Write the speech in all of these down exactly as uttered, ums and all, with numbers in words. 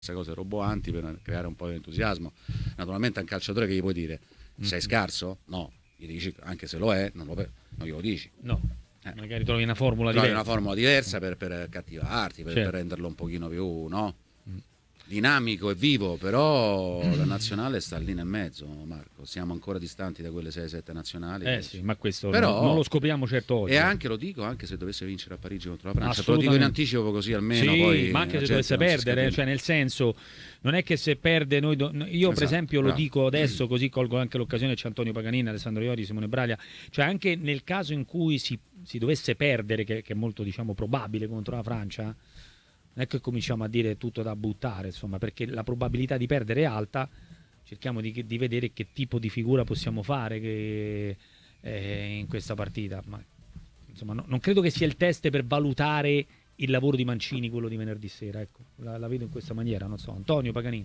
cose roboanti per creare un po' di entusiasmo. Naturalmente a un calciatore che gli puoi dire sei scarso? No, gli dici anche se lo è, non, lo, non glielo dici. No, eh. magari trovi una formula trovi diversa. una formula diversa per, per cattivarti, per, certo. per renderlo un pochino più, no? dinamico e vivo, però la nazionale sta lì nel mezzo, Marco. Siamo ancora distanti da quelle sei sette nazionali. Eh sì, ma questo però, non, non lo scopriamo certo oggi. E anche, lo dico, anche se dovesse vincere a Parigi contro la Francia, te lo dico in anticipo così almeno. Sì, poi ma anche se dovesse perdere, cioè nel senso, non è che se perde noi... Do... Io esatto, per esempio bravo. Lo dico adesso, così colgo anche l'occasione, c'è Antonio Paganini, Alessandro Iori, Simone Braglia, cioè anche nel caso in cui si, si dovesse perdere, che, che è molto diciamo probabile contro la Francia, non è che cominciamo a dire tutto da buttare, insomma, perché la probabilità di perdere è alta, cerchiamo di, di vedere che tipo di figura possiamo fare che, eh, in questa partita. Ma insomma, no, non credo che sia il test per valutare il lavoro di Mancini, quello di venerdì sera, ecco, la, la vedo in questa maniera, non so. Antonio Paganini.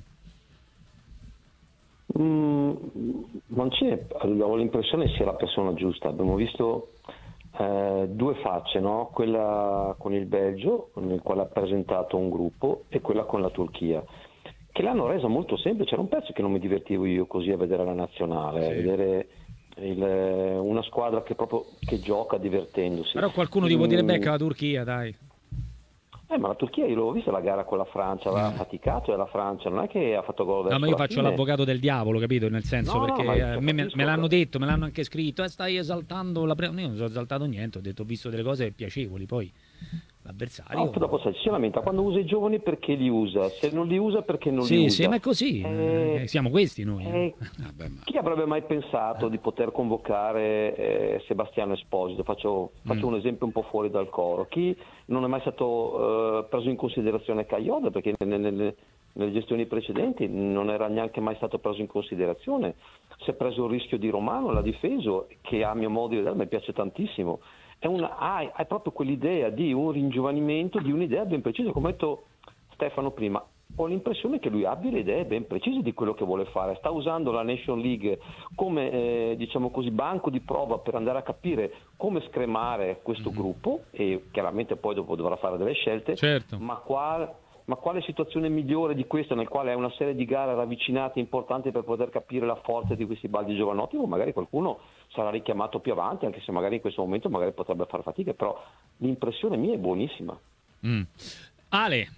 Mm, Mancini, avevo l'impressione sia la persona giusta, abbiamo visto Eh, due facce, no? Quella con il Belgio, nel quale ha presentato un gruppo, e quella con la Turchia, che l'hanno resa molto semplice. Era un pezzo che non mi divertivo io così a vedere la nazionale, sì. a vedere il, una squadra che proprio che gioca divertendosi. Però qualcuno ti può dire becca la Turchia, dai. Eh, ma la Turchia, io l'ho vista la gara con la Francia, aveva eh. faticato, e la Francia non è che ha fatto gol verso no, ma io la faccio fine. l'avvocato del diavolo, capito? Nel senso, no, perché no, a me, me l'hanno detto, me l'hanno anche scritto, eh, stai esaltando la pre... Io non ho esaltato niente, ho detto, ho visto delle cose piacevoli, poi l'avversario... No, dopo sai, si lamenta quando usa i giovani perché li usa, se non li usa perché non sì, li usa. Sì, ma è così, eh, eh, siamo questi noi. Eh, eh. Vabbè, ma... Chi avrebbe mai pensato di poter convocare eh, Sebastiano Esposito? Faccio, faccio mm. un esempio un po' fuori dal coro. Chi non è mai stato eh, preso in considerazione Caioda, perché nelle, nelle, nelle gestioni precedenti non era neanche mai stato preso in considerazione. Si è preso il rischio di Romano, l'ha difeso, che a mio modo di vedere mi piace tantissimo. È una, hai, hai proprio quell'idea di un ringiovanimento, di un'idea ben precisa, come ha detto Stefano prima. Ho l'impressione che lui abbia le idee ben precise di quello che vuole fare. Sta usando la Nation League come eh, diciamo così banco di prova per andare a capire come scremare questo mm-hmm. gruppo, e chiaramente poi dopo dovrà fare delle scelte, certo. ma qual, ma quale situazione migliore di questa, nel quale è una serie di gare ravvicinate importanti per poter capire la forza di questi baldi giovanotti? O magari qualcuno sarà richiamato più avanti, anche se magari in questo momento magari potrebbe fare fatica, però l'impressione mia è buonissima. mm. Ale.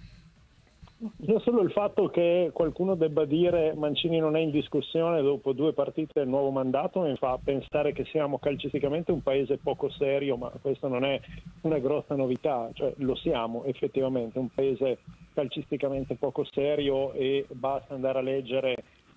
Io solo il fatto che qualcuno debba dire Mancini non è in discussione dopo due partite del nuovo mandato mi fa pensare che siamo calcisticamente un paese poco serio, ma questo non è una grossa novità, cioè lo siamo effettivamente, un paese calcisticamente poco serio, e basta andare a leggere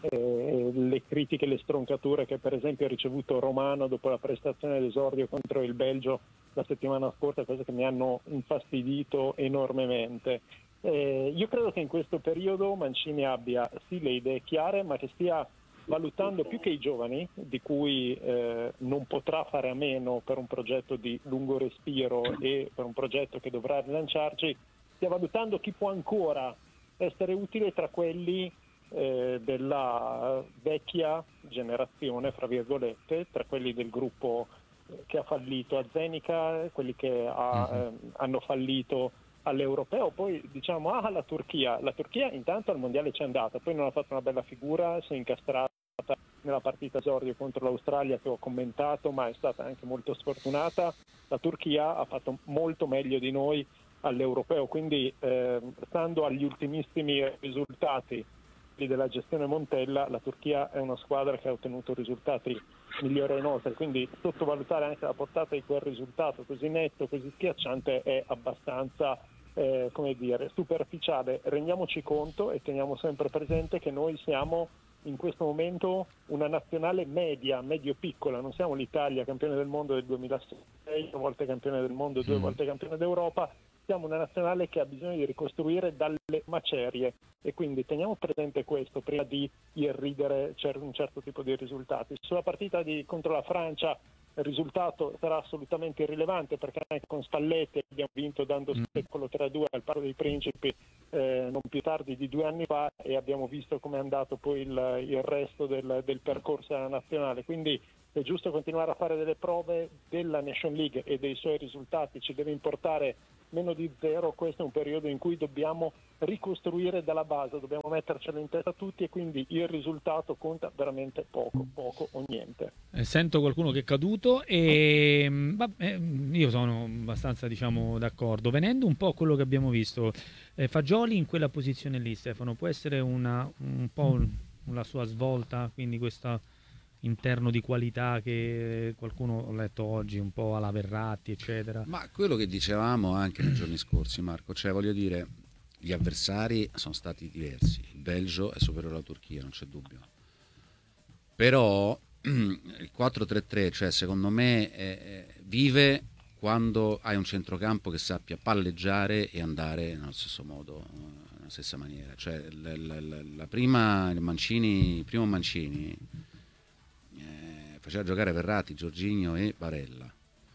eh, le critiche, le stroncature che per esempio ha ricevuto Romano dopo la prestazione d'esordio contro il Belgio la settimana scorsa, cose che mi hanno infastidito enormemente. Eh, io credo che in questo periodo Mancini abbia sì le idee chiare, ma che stia valutando più che i giovani, di cui eh, non potrà fare a meno per un progetto di lungo respiro e per un progetto che dovrà rilanciarci, stia valutando chi può ancora essere utile tra quelli eh, della vecchia generazione, fra virgolette, tra quelli del gruppo che ha fallito a Zenica, quelli che ha, eh, hanno fallito all'europeo. Poi diciamo ah la Turchia la Turchia intanto al mondiale c'è andata, poi non ha fatto una bella figura, si è incastrata nella partita esordio contro l'Australia che ho commentato, ma è stata anche molto sfortunata. La Turchia ha fatto molto meglio di noi all'europeo, quindi eh, stando agli ultimissimi risultati della gestione Montella, la Turchia è una squadra che ha ottenuto risultati migliori ai nostri, quindi sottovalutare anche la portata di quel risultato così netto, così schiacciante è abbastanza eh, come dire, superficiale. Rendiamoci conto e teniamo sempre presente che noi siamo in questo momento una nazionale media, medio-piccola, non siamo l'Italia campione del mondo del duemilasei, due volte campione del mondo, due volte campione d'Europa. Siamo una nazionale che ha bisogno di ricostruire dalle macerie, e quindi teniamo presente questo prima di irridere un certo tipo di risultati. Sulla partita di, contro la Francia il risultato sarà assolutamente irrilevante, perché anche con Spalletti abbiamo vinto dando secolo tre a due al Parco dei Principi eh, non più tardi di due anni fa, e abbiamo visto come è andato poi il, il resto del, del percorso della nazionale. Quindi è giusto continuare a fare delle prove della Nation League e dei suoi risultati, ci deve importare meno di zero, questo è un periodo in cui dobbiamo ricostruire dalla base, dobbiamo mettercelo in testa tutti, e quindi il risultato conta veramente poco, poco o niente. Eh, sento qualcuno che è caduto e vabbè, io sono abbastanza, diciamo, d'accordo. Venendo un po' a quello che abbiamo visto, eh, Fagioli in quella posizione lì, Stefano, può essere una, un po' la sua svolta, quindi questo interno di qualità che qualcuno, ho letto oggi, un po' alla Verratti, eccetera. Ma quello che dicevamo anche nei giorni scorsi, Marco, cioè voglio dire, gli avversari sono stati diversi, il Belgio è superiore alla Turchia, non c'è dubbio, però il quattro tre tre, cioè secondo me eh, vive quando hai un centrocampo che sappia palleggiare e andare nello stesso modo, nella stessa maniera, cioè la, la, la, la prima, il Mancini, il primo Mancini eh, faceva giocare Verratti, Jorginho e Barella.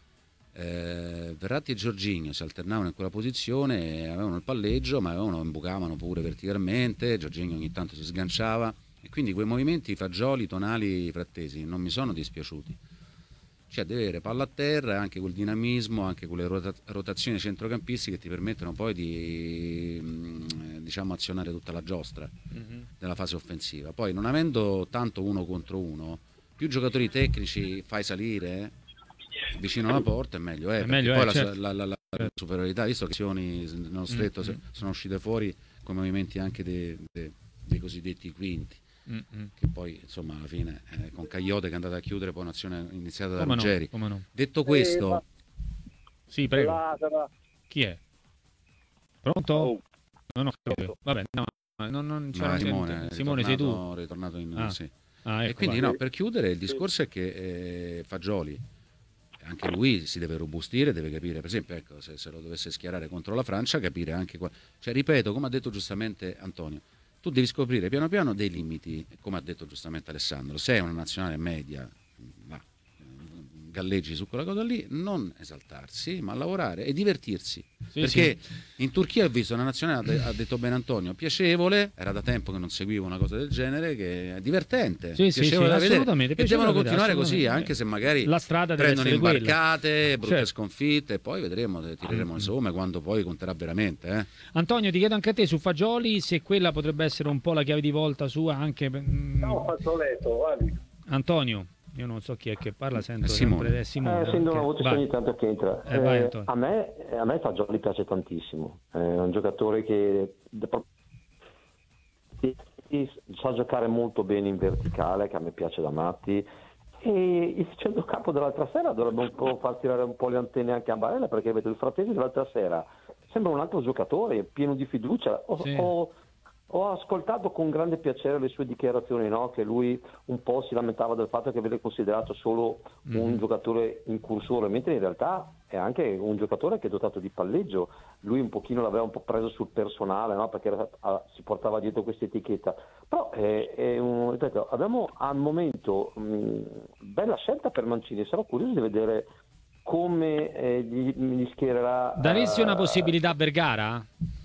Eh, Verratti e Jorginho si alternavano in quella posizione, avevano il palleggio, ma avevano, imbucavano pure verticalmente, Jorginho ogni tanto si sganciava, e quindi quei movimenti fagioli, tonali, frattesi non mi sono dispiaciuti. Cioè deve avere palla a terra e anche quel dinamismo, anche quelle rota- rotazioni centrocampisti che ti permettono poi di mh, diciamo azionare tutta la giostra mm-hmm. della fase offensiva. Poi non avendo tanto uno contro uno, più giocatori tecnici fai salire vicino alla porta è meglio è, è meglio poi è, la, certo. la, la, la, la superiorità, visto che azioni nello stretto mm-hmm. sono uscite fuori con movimenti anche dei, dei, dei cosiddetti quinti, mm-hmm. che poi insomma alla fine eh, con Cagliote che è andata a chiudere poi un'azione iniziata da come Ruggeri no, no. Detto questo eh, sì, prego. Chi è? Pronto? Oh. Non ho capito. Vabbè, no, non, non c'è no, Simone, Simone sei tu? Ritornato in ah. sì. Ah, ecco, e quindi vai. no, per chiudere il discorso è che eh, Fagioli anche lui si deve robustire, deve capire, per esempio, ecco, se, se lo dovesse schierare contro la Francia, capire anche qua, cioè ripeto, come ha detto giustamente Antonio, tu devi scoprire piano piano dei limiti, come ha detto giustamente Alessandro, se è una nazionale media, va, galleggi su quella cosa lì, non esaltarsi, ma lavorare e divertirsi, sì, perché sì. In Turchia ho visto una nazionale, ha detto bene Antonio, piacevole, era da tempo che non seguivo una cosa del genere, che è divertente, sì, piacevole sì, da sì, assolutamente, vedere, e devono continuare assolutamente. Così, anche se magari la strada prendono imbarcate, quella. brutte certo. sconfitte, e poi vedremo, tireremo le somme quando poi conterà veramente. Eh. Antonio, ti chiedo anche a te su Fagioli, se quella potrebbe essere un po' la chiave di volta sua anche... No, Fazzoletto, guardi. Antonio. Io non so chi è che parla, sento è Simone. sempre è Simone. Eh, sento una voce vai. ogni tanto che entra. Eh, vai, eh, a me, a me Fagioli piace tantissimo. È un giocatore che sa giocare molto bene in verticale, che a me piace da matti. E il centrocampo dell'altra sera dovrebbe un po' far tirare un po' le antenne anche a Barella, perché vedo il Frattesi dell'altra sera sembra un altro giocatore, pieno di fiducia. Ho, sì. ho, Ho ascoltato con grande piacere le sue dichiarazioni, no? Che lui un po' si lamentava del fatto che viene considerato solo mm. un giocatore incursore, mentre in realtà è anche un giocatore che è dotato di palleggio. Lui un pochino l'aveva un po' preso sul personale, no? Perché era, ah, si portava dietro questa etichetta. Però è, è un, ripeto, abbiamo al momento mh, bella scelta per Mancini, sarò curioso di vedere come eh, gli, gli schiererà. Daresti uh, una possibilità a Vergara?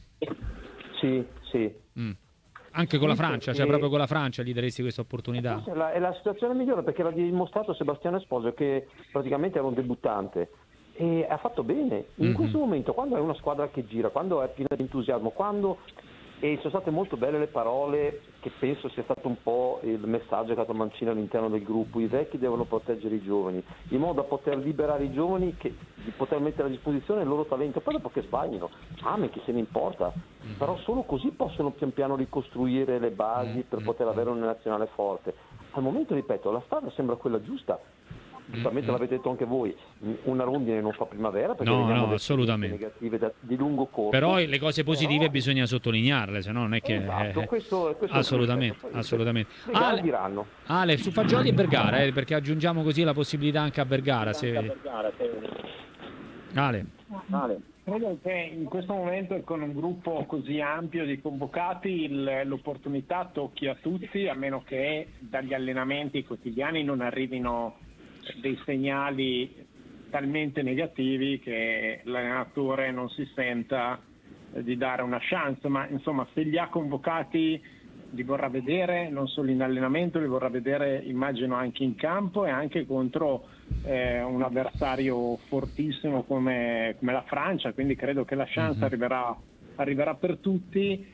Sì, sì. Mm. Anche con la Francia, cioè proprio con la Francia gli daresti questa opportunità? È la, è la situazione migliore, perché l'ha dimostrato Sebastiano Esposito, che praticamente era un debuttante e ha fatto bene. In mm-hmm. questo momento, quando è una squadra che gira, quando è piena di entusiasmo, quando e sono state molto belle le parole, che penso sia stato un po' il messaggio che ha dato Mancini all'interno del gruppo: i vecchi devono proteggere i giovani, in modo da poter liberare i giovani, che, di poter mettere a disposizione il loro talento, poi dopo che sbaglino, amen, chi se ne importa, mm-hmm. però solo così possono pian piano ricostruire le basi mm-hmm. per poter avere una nazionale forte. Al momento, ripeto, la strada sembra quella giusta. Giustamente mm-hmm. l'avete detto anche voi, una rondine non fa primavera, perché no, vediamo no, assolutamente negative da, di lungo corso. Però le cose positive però... bisogna sottolinearle, se no non è che esatto, eh, questo, questo assolutamente, è assolutamente. Ale, Ale, Ale, su Fagioli e Vergara, eh, perché aggiungiamo così la possibilità anche a Vergara. Se... Anche a Vergara se... Ale. Ale. Credo che in questo momento, con un gruppo così ampio di convocati, il, l'opportunità tocchi a tutti, a meno che dagli allenamenti quotidiani non arrivino dei segnali talmente negativi che l'allenatore non si senta di dare una chance. Ma insomma, se li ha convocati li vorrà vedere non solo in allenamento, li vorrà vedere immagino anche in campo e anche contro eh, un avversario fortissimo come, come la Francia, quindi credo che la chance mm-hmm. arriverà, arriverà per tutti.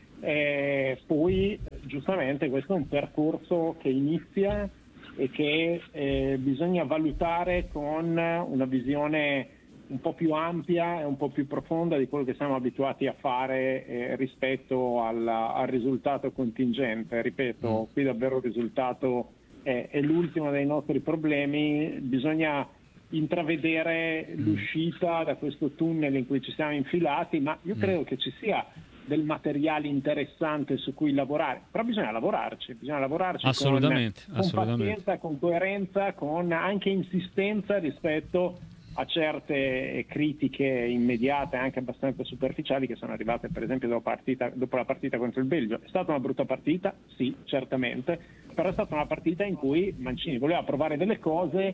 E poi giustamente questo è un percorso che inizia e che eh, bisogna valutare con una visione un po' più ampia e un po' più profonda di quello che siamo abituati a fare eh, rispetto al, al risultato contingente. Ripeto, mm. qui davvero il risultato è, è l'ultimo dei nostri problemi, bisogna intravedere mm. l'uscita da questo tunnel in cui ci siamo infilati, ma io mm. credo che ci sia del materiale interessante su cui lavorare, però bisogna lavorarci, bisogna lavorarci assolutamente, con, assolutamente. con pazienza, con coerenza, con anche insistenza rispetto a certe critiche immediate, anche abbastanza superficiali, che sono arrivate per esempio dopo, partita, dopo la partita contro il Belgio. È stata una brutta partita? Sì, certamente, però è stata una partita in cui Mancini voleva provare delle cose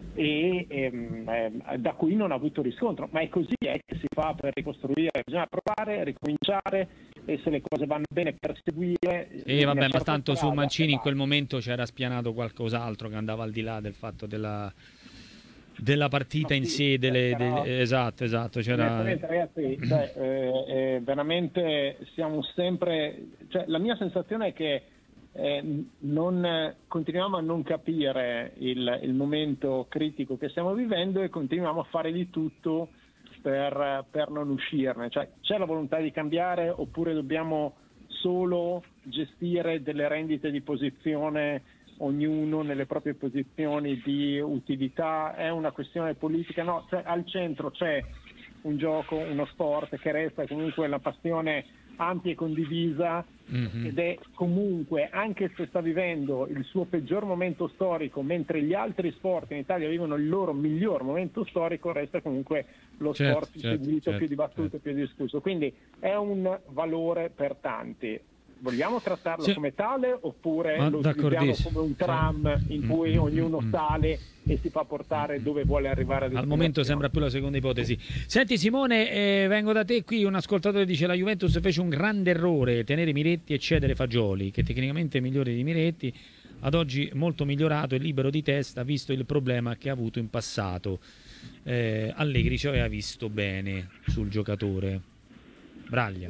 e ehm, eh, da cui non ha avuto riscontro, ma è così è che si fa per ricostruire, bisogna provare, ricominciare e se le cose vanno bene perseguire. E vabbè, ma tanto su Mancini in quel momento c'era spianato qualcos'altro che andava al di là del fatto della della partita no, in sì, sé delle, però, delle, esatto esatto c'era ragazzi, cioè, eh, eh, veramente siamo sempre, cioè, la mia sensazione è che eh, non continuiamo a non capire il, il momento critico che stiamo vivendo e continuiamo a fare di tutto per, per non uscirne, cioè, c'è la volontà di cambiare oppure dobbiamo solo gestire delle rendite di posizione ognuno nelle proprie posizioni di utilità? È una questione politica? No, cioè, al centro c'è un gioco, uno sport che resta comunque la passione ampia e condivisa mm-hmm. ed è comunque, anche se sta vivendo il suo peggior momento storico mentre gli altri sport in Italia vivono il loro miglior momento storico, resta comunque lo certo, sport più certo, seguito, certo, più dibattuto, certo. più discusso, quindi è un valore per tanti. Vogliamo trattarlo sì. come tale oppure Ma lo utilizziamo come un tram sì. in cui mm-hmm. ognuno sale e si fa portare dove vuole arrivare? Al momento sembra più la seconda ipotesi. Senti Simone, eh, vengo da te qui, un ascoltatore dice la Juventus fece un grande errore, tenere Miretti e cedere Fagioli, che tecnicamente è migliore di Miretti, ad oggi molto migliorato e libero di testa visto il problema che ha avuto in passato. eh, Allegri ci aveva visto bene sul giocatore. Braglia.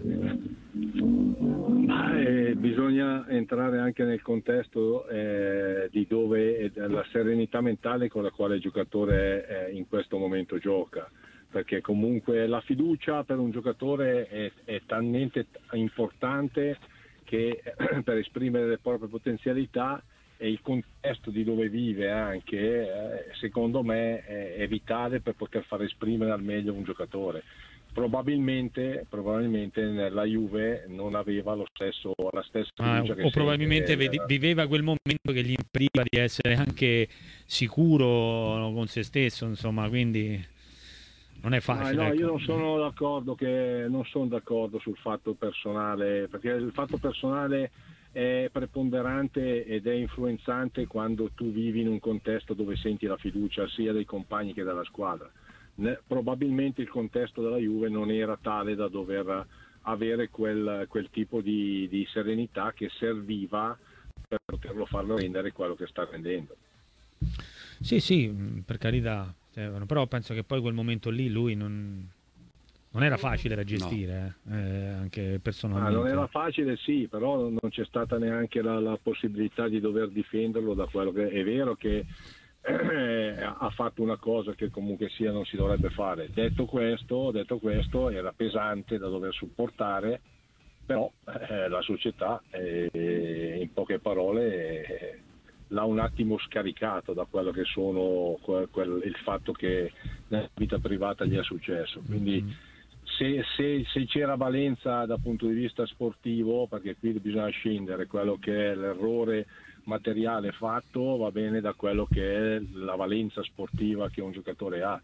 Eh, bisogna entrare anche nel contesto eh, di dove è la serenità mentale con la quale il giocatore eh, in questo momento gioca, perché comunque la fiducia per un giocatore è, è talmente importante che eh, per esprimere le proprie potenzialità e il contesto di dove vive anche eh, secondo me è, è vitale per poter far esprimere al meglio un giocatore. Probabilmente, probabilmente nella Juve non aveva lo stesso, la stessa ah, fiducia che o probabilmente vede, viveva quel momento che gli impediva di essere anche sicuro con se stesso, insomma, quindi non è facile. No, no, ecco. io non sono d'accordo che non sono d'accordo sul fatto personale, perché il fatto personale è preponderante ed è influenzante quando tu vivi in un contesto dove senti la fiducia sia dei compagni che della squadra. Probabilmente il contesto della Juve non era tale da dover avere quel, quel tipo di, di serenità che serviva per poterlo farlo rendere quello che sta rendendo. Sì, sì, per carità, però penso che poi quel momento lì lui non, non era facile da gestire, no. eh, anche personalmente. Ah, non era facile, sì, però non c'è stata neanche la, la possibilità di dover difenderlo da quello che è vero che Eh, ha fatto una cosa che comunque sia non si dovrebbe fare. Detto questo, detto questo era pesante da dover supportare, però eh, la società eh, in poche parole eh, l'ha un attimo scaricato da quello che sono quel, quel, il fatto che nella vita privata gli è successo, quindi mm-hmm. se, se, se c'era valenza dal punto di vista sportivo, perché qui bisogna scendere quello che è l'errore materiale fatto, va bene, da quello che è la valenza sportiva che un giocatore ha.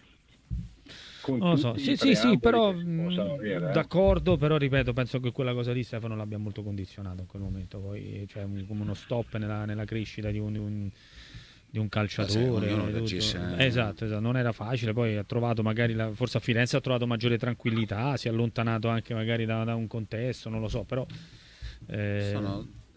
Con non lo so, sì sì sì, però avere, eh. d'accordo, però ripeto, penso che quella cosa di Stefano l'abbia molto condizionato in quel momento, poi cioè come uno stop nella, nella crescita di un, di un di un calciatore, sì, eh. esatto, esatto, non era facile, poi ha trovato magari la, forse a Firenze ha trovato maggiore tranquillità, si è allontanato anche magari da, da un contesto, non lo so, però eh... sono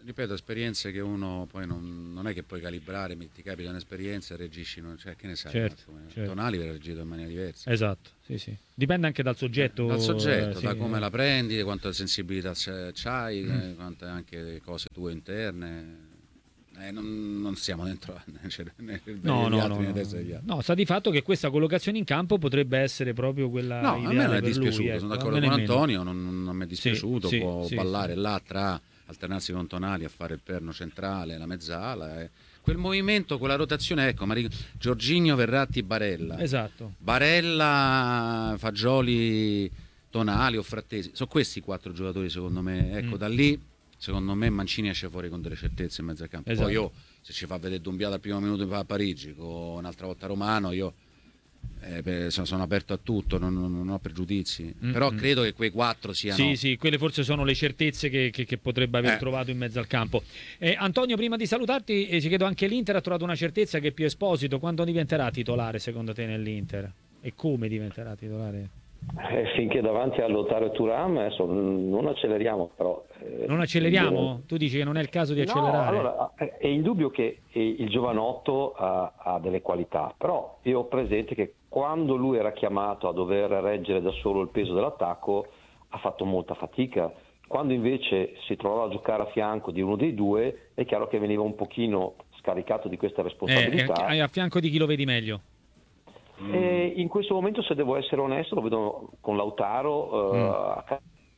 ripeto, esperienze che uno poi non, non è che puoi calibrare, ti capita un'esperienza e reagisci, non, cioè, che ne sai, certo, Marco, certo. Tonali aveva reagito in maniera diversa. Esatto, sì, sì. Dipende anche dal soggetto. Dal soggetto, eh, sì, da come eh. la prendi, quanta sensibilità c'hai, mm. quante anche cose tue interne. Eh, non, non siamo dentro né no, no, altri, no, né no. no, sta di fatto che questa collocazione in campo potrebbe essere proprio quella no, a me non è dispiaciuto, lui, ecco, sono d'accordo con Antonio, non, non mi è dispiaciuto, sì, può sì, ballare sì. là tra, alternarsi con Tonali a fare il perno centrale, la mezzala, eh. Quel movimento, quella rotazione, ecco, ma Jorginho, Verratti, Barella, esatto. Barella, Fagioli, Tonali o Frattesi, sono questi quattro giocatori secondo me, ecco, mm. da lì secondo me Mancini esce fuori con delle certezze in mezzo al campo. Esatto. Poi io, se ci fa vedere Doumbia dal primo minuto a Parigi, con un'altra volta Romano, io eh, sono aperto a tutto, non, non ho pregiudizi. Mm-hmm. Però credo che quei quattro siano... Sì, sì, quelle forse sono le certezze che, che, che potrebbe aver eh. trovato in mezzo al campo. Eh, Antonio, prima di salutarti, eh, ci chiedo anche l'Inter ha trovato una certezza che Pio Esposito, quando diventerà titolare secondo te nell'Inter? E come diventerà titolare? Eh, finché davanti a Lautaro Thuram adesso non acceleriamo, però eh, non acceleriamo? Devo... Tu dici che non è il caso di accelerare? No, allora, è indubbio che il giovanotto ha, ha delle qualità, però io ho presente che quando lui era chiamato a dover reggere da solo il peso dell'attacco ha fatto molta fatica. Quando invece si trovava a giocare a fianco di uno dei due è chiaro che veniva un pochino scaricato di questa responsabilità. Eh, a fianco di chi lo vedi meglio? E in questo momento, se devo essere onesto, lo vedo con Lautaro. Mm. Uh,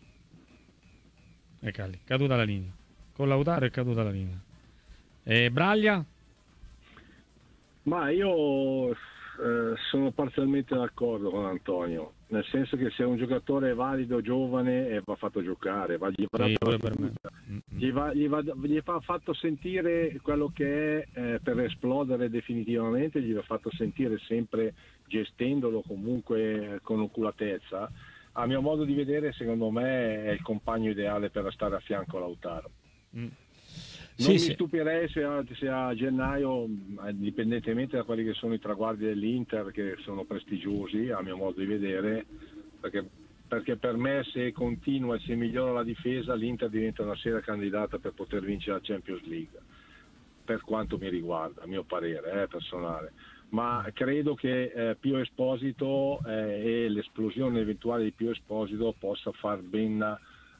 è caduta la linea. Con Lautaro è caduta la linea. E Braglia? Ma io eh, sono parzialmente d'accordo con Antonio, nel senso che se un giocatore è valido, giovane, eh, va fatto giocare, va, gli, va sì, gli, va, gli, va, gli va fatto sentire quello che è eh, per esplodere definitivamente, gli va fatto sentire sempre gestendolo comunque con oculatezza. A mio modo di vedere, secondo me è il compagno ideale per stare a fianco a Lautaro. Mm. Non sì, mi sì. stupirei se a, se a gennaio, indipendentemente da quelli che sono i traguardi dell'Inter, che sono prestigiosi a mio modo di vedere, perché, perché per me se continua e se migliora la difesa l'Inter diventa una seria candidata per poter vincere la Champions League, per quanto mi riguarda, a mio parere eh, personale. Ma credo che eh, Pio Esposito eh, e l'esplosione eventuale di Pio Esposito possa far ben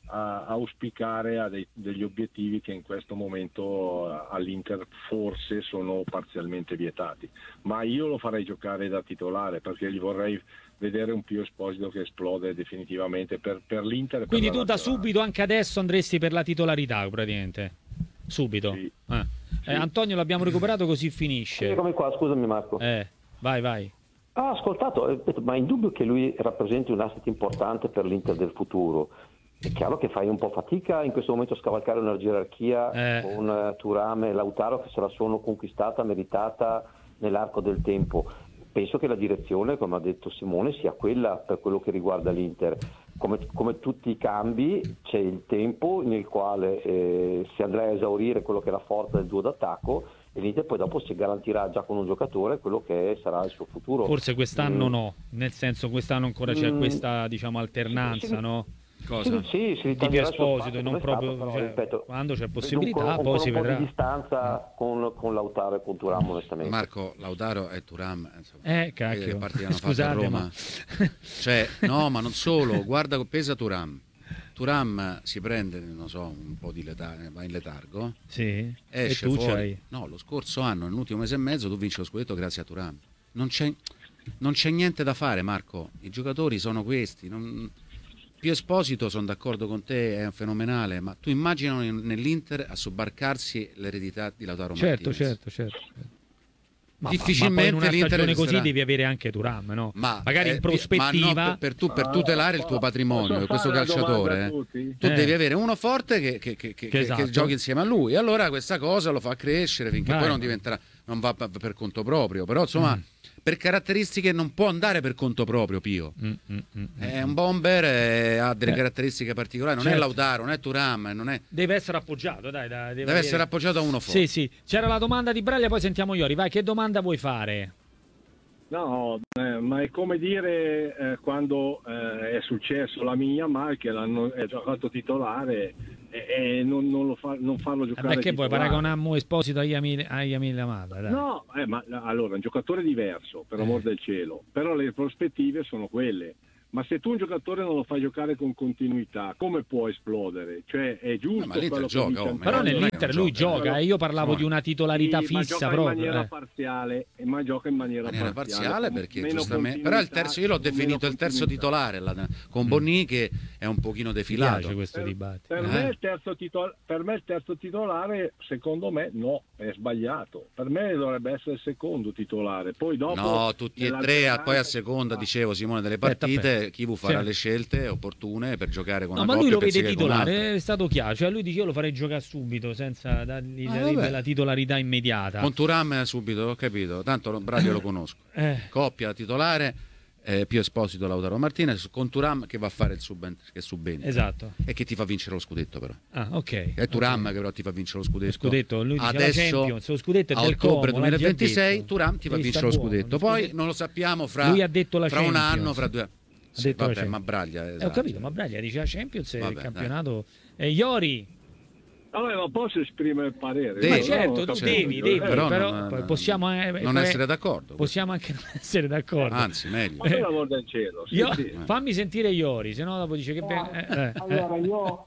a auspicare a dei, degli obiettivi che in questo momento all'Inter forse sono parzialmente vietati, ma io lo farei giocare da titolare perché gli vorrei vedere un Pio Esposito che esplode definitivamente per, per l'Inter. Quindi per tu da nazionale. subito, anche adesso, andresti per la titolarità praticamente? Subito? Sì. Eh. Sì. Eh, Antonio, l'abbiamo recuperato, così finisce. Eccomi qua, scusami Marco. Eh, vai, vai. Ah, ascoltato, ma è indubbio che lui rappresenti un asset importante per l'Inter del futuro. È chiaro che fai un po' fatica in questo momento a scavalcare una gerarchia eh. con uh, Thuram e Lautaro che se la sono conquistata, meritata nell'arco del tempo. Penso che la direzione, come ha detto Simone, sia quella per quello che riguarda l'Inter. Come, come tutti i cambi c'è il tempo nel quale eh, si andrà a esaurire quello che è la forza del duo d'attacco e l'Inter poi dopo si garantirà già con un giocatore quello che sarà il suo futuro. Forse quest'anno mm. no, nel senso quest'anno ancora c'è mm. questa diciamo alternanza, sì, sì. no? Cosa? Sì, sì, di Pio Esposito e non proprio stato, però, cioè, ripeto, quando c'è possibilità con, poi con si un vedrà. Po' di distanza con, con Lautaro e con Thuram onestamente. Marco, Lautaro e Thuram insomma, eh cacchio scusate a Roma ma... cioè no ma non solo, guarda, pesa Thuram Thuram si prende non so un po' di letargo, va in letargo, sì. esce e tu fuori c'hai... no, lo scorso anno nell'ultimo mese e mezzo tu vinci lo scudetto grazie a Thuram, non c'è, non c'è niente da fare Marco, i giocatori sono questi, non... Pio Esposito, sono d'accordo con te, è fenomenale, ma tu immagina nell'Inter a sobbarcarsi l'eredità di Lautaro certo, Martinez. Certo, certo, certo. Ma, difficilmente ma poi in una l'Inter stagione così resterà... devi avere anche Thuram, no? Ma, magari eh, in prospettiva ma no, per, per, tu, per tutelare il tuo patrimonio, questo calciatore, tu eh. devi avere uno forte che, che, che, che, esatto. che giochi insieme a lui, e allora questa cosa lo fa crescere finché Vai. poi non diventerà, non va per conto proprio, però insomma mm. per caratteristiche non può andare per conto proprio Pio, mm, mm, mm, è un bomber, eh, ha delle eh. caratteristiche particolari, non certo. è Lautaro, non è Thuram, non è... deve essere appoggiato, dai, dai deve, deve avere... essere appoggiato a uno forte. Sì, sì, c'era la domanda di Braglia, poi sentiamo Iori, vai, che domanda vuoi fare? No, eh, ma è come dire eh, quando eh, è successo la mia, ma che l'hanno è giocato titolare e, e non, non, lo fa, non farlo giocare. Ma che vuoi titolare. paragonare Esposito a Yamil a Yamil Lamada? Dai. No, eh, ma allora un giocatore diverso, per Eh. amor del cielo, però le prospettive sono quelle. Ma se tu un giocatore non lo fai giocare con continuità, come può esplodere? Cioè è giusto No, ma l'Inter quello che gioca, dice oh, Antonio. Però non è che nell'Inter non lui gioca, gioca eh. e io parlavo No. di una titolarità Sì, ma fissa gioca proprio. in maniera eh. parziale, ma gioca in maniera, maniera parziale, parziale con perché meno giustamente però il continuità, terzo io l'ho con definito meno il terzo continuità. titolare la- con Bonni che è un pochino Mi defilato. piace questo Per, dibattito. per Eh. me il terzo titolare, per me il terzo titolare, secondo me no, è sbagliato. Per me dovrebbe essere il secondo titolare. Poi dopo No, tutti e tre, a- poi a seconda, Ah, dicevo Simone, delle Aspetta, partite, aspetta. chi farà Sì. le scelte opportune per giocare con No, una ma lui coppia lo vede piuttosto che con titolare, un'altra. è stato chiaro. Cioè lui dice io lo farei giocare subito senza dargli Ah, darebbe vabbè. la titolarità immediata. Con Thuram subito, ho capito, tanto lo- Bradio lo conosco. Eh. Coppia titolare, eh, più Esposito Lautaro Martinez, con Thuram che va a fare il subent- che subentra. Esatto. E che ti fa vincere lo scudetto però. Ah, ok. È Thuram Ok. che però ti fa vincere lo scudetto. Lo scudetto, lui dice la Adesso Champions, lo scudetto è a del ottobre Como, l'ha già duemilaventisei detto. Thuram ti fa Devi vincere lo sta buono, scudetto. lo Poi scudetto- non lo sappiamo fra, Lui ha detto la fra un Champions. anno, fra due anni. Ha Sì, detto la vabbè, Champions. ma Braglia, Eh, ho esatto. capito, ma Braglia dice la Champions e il Vabbè, campionato. E Iori, Vabbè, ma posso esprimere il parere? Devi. ma No, certo, no, tu certo. devi, Eh, devi, però però, non- poi possiamo eh, non poi- essere d'accordo. Possiamo anche non essere d'accordo. Anzi, meglio. Ma per l'amor del cielo, sì, Io- sì. Fammi sentire Iori, se no dopo dice che be- eh, eh, Allora, eh. io,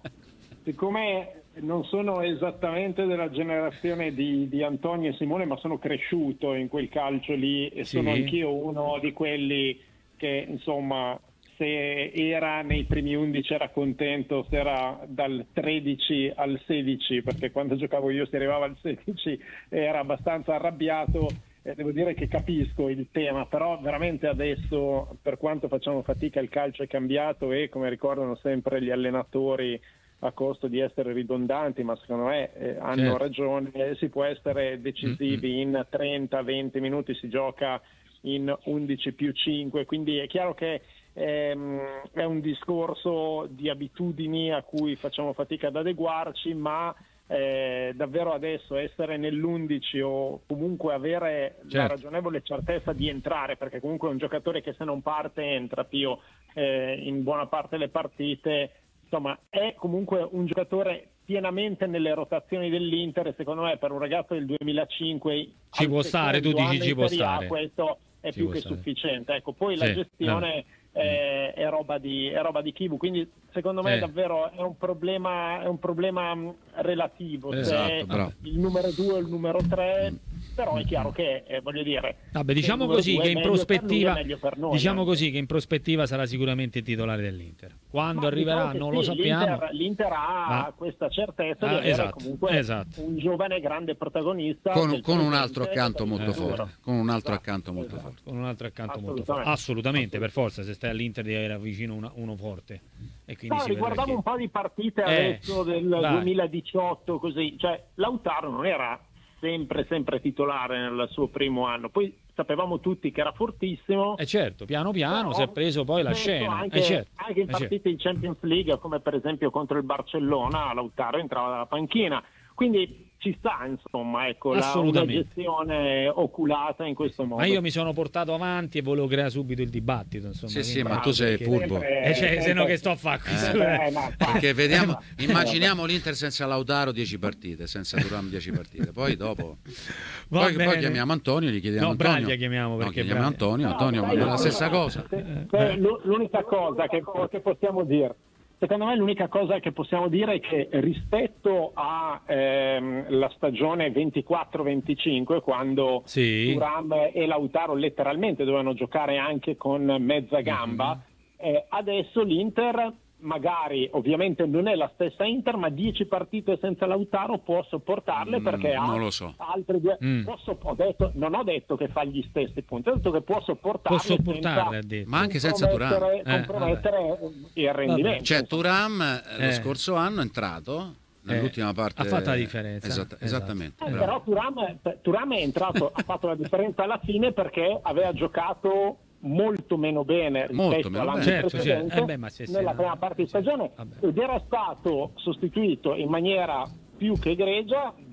siccome non sono esattamente della generazione di, di Antonio e Simone, ma sono cresciuto in quel calcio lì e Sì. sono anch'io uno di quelli che, insomma, se era nei primi undici era contento, se era dal tredici al sedici, perché quando giocavo io si arrivava al sedici, era abbastanza arrabbiato. Eh, devo dire che capisco il tema, però veramente adesso, per quanto facciamo fatica, il calcio è cambiato e, come ricordano sempre gli allenatori, a costo di essere ridondanti, ma secondo me eh, hanno Certo. ragione, eh, si può essere decisivi in trenta venti minuti, si gioca in undici più cinque, quindi è chiaro che ehm, è un discorso di abitudini a cui facciamo fatica ad adeguarci, ma eh, davvero adesso essere nell'undici o comunque avere la Certo. ragionevole certezza di entrare, perché comunque è un giocatore che se non parte entra più eh, in buona parte delle partite, insomma è comunque un giocatore pienamente nelle rotazioni dell'Inter e secondo me per un ragazzo del duemilacinque Ci al può stare, tu secondo dici anno ci in può Serie A, stare. questo è Ci più può che stare. sufficiente. Ecco, poi Sì, la gestione no. è, è roba di è roba di Kivu, quindi secondo me Sì. davvero è un problema è un problema mh, relativo, Esatto, se bravo. il numero due o il numero tre, però è chiaro che eh, voglio dire, Vabbè, se diciamo il numero così due che è in meglio per lui, prospettiva è meglio per noi, diciamo anche. così che in prospettiva sarà sicuramente il titolare dell'Inter. Quando Ma arriverà diciamo che non sì, lo sappiamo. L'Inter, l'Inter ha Ma- questa certezza Ah, di avere esatto, comunque esatto. un giovane grande protagonista Con, del con un presente altro e accanto del molto futuro. forte. Con un altro Esatto, accanto molto esatto. forte. Con un altro accanto molto forte. Assolutamente. Assolutamente, per forza, se stai all'Inter devi avere vicino una- uno forte. E quindi No, si vedrà riguardavo chi- un po' di partite Eh, adesso del vai. duemiladiciotto, così, cioè Lautaro non era sempre sempre titolare nel suo primo anno, poi sapevamo tutti che era fortissimo. Eh certo, piano piano Però si è preso poi la spesso scena. anche, Eh certo, anche in eh certo. partite di Champions League, come per esempio contro il Barcellona, Lautaro entrava dalla panchina, quindi ci sta insomma ecco la, una Assolutamente. gestione oculata in questo modo. Ma io mi sono portato avanti e volevo creare subito il dibattito. Insomma, Sì, sì, quindi- ma tu sei perché- furbo. Eh, cioè, se no che sto a fare qui? Eh, ma- Perché vediamo, immaginiamo l'Inter senza Lautaro dieci partite, senza Thuram dieci partite. Poi dopo Va poi, poi bene. chiamiamo Antonio, gli chiediamo No, Antonio. Braglia chiamiamo, No, perché chiamiamo Braglia- Antonio, Antonio No, vuole sai, la stessa cosa. se- se- l'u- L'unica cosa che, che possiamo dire, secondo me l'unica cosa che possiamo dire è che rispetto a ehm, la stagione ventiquattro venticinque, quando Sì. Thuram e Lautaro letteralmente dovevano giocare anche con mezza gamba, eh, adesso l'Inter magari ovviamente non è la stessa Inter, ma dieci partite senza Lautaro può sopportarle Mm, perché ha non lo so. altre due. Mm. Può so- ho detto, non ho detto che fa gli stessi punti, ho detto che può sopportarle, Può sopportarle, senza ha detto. Ma anche senza Thuram. compromettere, Eh, compromettere il rendimento. Cioè Thuram eh, lo Eh. scorso anno è entrato nell'ultima Eh, parte. ha fatto la differenza. Esatta- Esatto. Esattamente. Eh, bravo. però Thuram, Thuram è entrato, ha fatto la differenza alla fine perché aveva giocato molto meno bene Molto rispetto meno all'anno bene. Certo, precedente certo. Eh beh, ma se- se- nella prima parte di stagione Vabbè. ed era stato sostituito in maniera più che egregia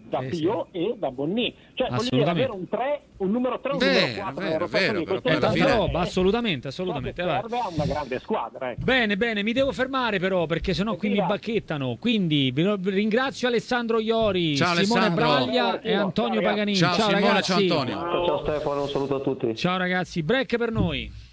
da Eh, Pio sì. e da Bonni. Cioè, voglio dire, Assolutamente. avere un tre, un numero tre, un Vero, numero quattro, vero, nella rotazione vero, di però queste poi alla Tanta fine- roba, assolutamente, ciò assolutamente. che vai. serve a una grande squadra. Ecco. Bene, bene, mi devo fermare però perché sennò qui mi Evviva. bacchettano. Quindi vi ringrazio Alessandro Iori, Ciao, Simone Alessandro. Braglia Ciao, e Antonio ciao, Paganini. Ciao, Simone, ragazzi. ciao, Antonio. Ciao Stefano, un saluto a tutti. Ciao ragazzi, break per noi.